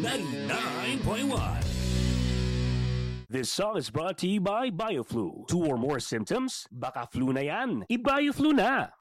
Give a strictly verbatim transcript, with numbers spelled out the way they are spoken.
ninety-nine point one. This song is brought to you by BioFlu. Two or more symptoms? Baka flu na yan. I-BioFlu na!